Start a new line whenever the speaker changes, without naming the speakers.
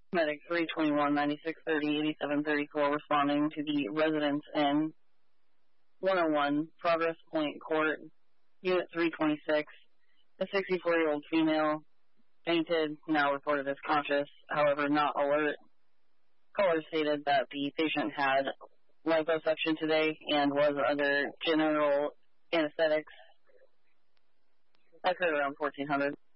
Medic 321 9630 8734 responding to the residence in 101 Progress Point Court, Unit 326. A 64-year-old female fainted, now reported as conscious, however not alert. Caller stated that the patient had liposuction today and was under general anesthetics. That occurred around 1400.